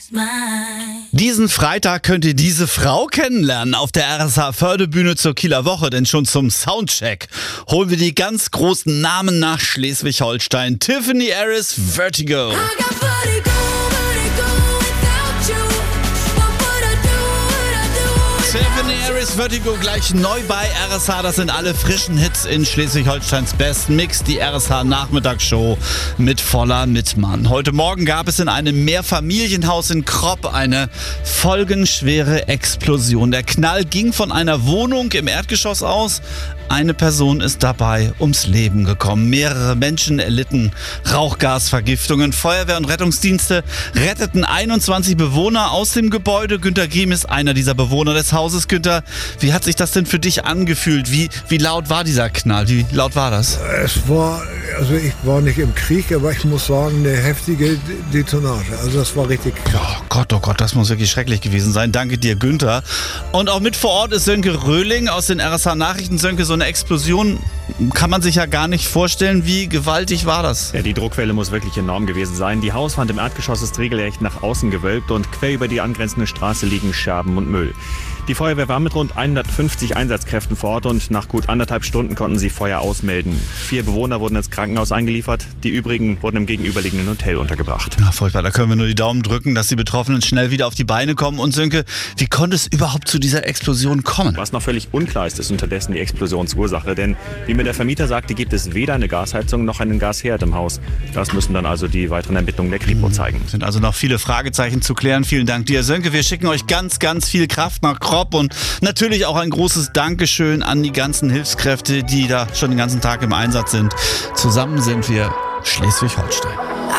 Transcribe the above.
Diesen Freitag könnt ihr diese Frau kennenlernen auf der RSH Förde-Bühne zur Kieler Woche, denn schon zum Soundcheck holen wir die ganz großen Namen nach Schleswig-Holstein. Tiffany Harris, Vertigo. Tiffany Harris, Vertigo gleich neu bei RSH. Das sind alle frischen Hits in Schleswig-Holsteins besten Mix. Die RSH Nachmittagsshow mit voller Mitmann. Heute Morgen gab es in einem Mehrfamilienhaus in Kropp eine folgenschwere Explosion. Der Knall ging von einer Wohnung im Erdgeschoss aus. Eine Person ist dabei ums Leben gekommen. Mehrere Menschen erlitten Rauchgasvergiftungen. Feuerwehr und Rettungsdienste retteten 21 Bewohner aus dem Gebäude. Günter Griem ist einer dieser Bewohner des Hauses. Günter, wie hat sich das denn für dich angefühlt? Wie laut war dieser Knall? Wie laut war das? Ich war nicht im Krieg, aber ich muss sagen, eine heftige Detonage. Also das war richtig krass. Oh Gott, das muss wirklich schrecklich gewesen sein. Danke dir, Günther. Und auch mit vor Ort ist Sönke Röhling aus den RSH Nachrichten. Sönke, so eine Explosion kann man sich ja gar nicht vorstellen. Wie gewaltig war das? Ja, die Druckwelle muss wirklich enorm gewesen sein. Die Hauswand im Erdgeschoss ist regelrecht nach außen gewölbt und quer über die angrenzende Straße liegen Scherben und Müll. Die Feuerwehr war mit rund 150 Einsatzkräften vor Ort und nach gut 1,5 Stunden konnten sie Feuer ausmelden. 4 Bewohner wurden ins Krankenhaus eingeliefert, die übrigen wurden im gegenüberliegenden Hotel untergebracht. Ja, furchtbar, da können wir nur die Daumen drücken, dass die Betroffenen schnell wieder auf die Beine kommen. Und Sönke, wie konnte es überhaupt zu dieser Explosion kommen? Was noch völlig unklar ist unterdessen die Explosionsursache, denn wie mir der Vermieter sagte, gibt es weder eine Gasheizung noch einen Gasherd im Haus. Das müssen dann also die weiteren Ermittlungen der Kripo zeigen. Sind also noch viele Fragezeichen zu klären. Vielen Dank dir, Sönke. Wir schicken euch ganz, ganz viel Kraft nach Kropp und natürlich auch ein großes Dankeschön an die ganzen Hilfskräfte, die da schon den ganzen Tag im Einsatz sind. Zusammen sind wir Schleswig-Holstein.